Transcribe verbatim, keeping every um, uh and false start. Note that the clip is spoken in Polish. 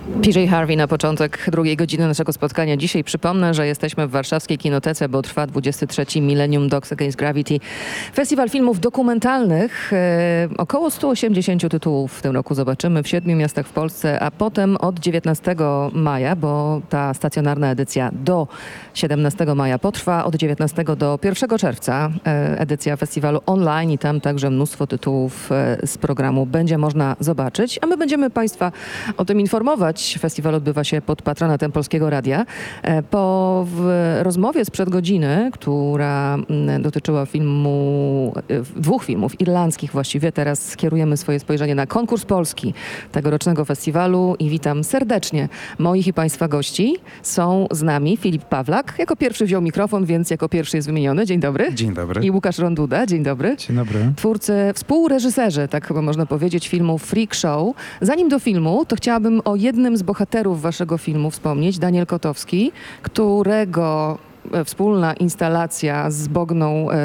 P J Harvey na początek drugiej godziny naszego spotkania. Dzisiaj przypomnę, że jesteśmy w warszawskiej Kinotece, bo trwa dwudziesty trzeci Millennium Dogs Against Gravity. Festiwal filmów dokumentalnych. E, około stu osiemdziesięciu tytułów w tym roku zobaczymy w siedmiu miastach w Polsce, a potem od dziewiętnastego maja, bo ta stacjonarna edycja do siedemnastego maja potrwa, od dziewiętnastego do pierwszego czerwca e, edycja festiwalu online i tam także mnóstwo tytułów e, z programu będzie można zobaczyć, a my będziemy Państwa o tym informować. Festiwal odbywa się pod patronatem Polskiego Radia. Po w rozmowie sprzed godziny, która dotyczyła filmu, dwóch filmów irlandzkich właściwie, teraz skierujemy swoje spojrzenie na konkurs polski tegorocznego festiwalu i witam serdecznie moich i Państwa gości. Są z nami Filip Pawlak, jako pierwszy wziął mikrofon, więc jako pierwszy jest wymieniony. Dzień dobry. Dzień dobry. I Łukasz Ronduda. Dzień dobry. Dzień dobry. Twórcy, współreżyserzy, tak chyba można powiedzieć, filmu Freak Show. Zanim do filmu, to chciałabym o jednym z bohaterów waszego filmu wspomnieć, Daniel Kotowski, którego wspólna instalacja z Bogną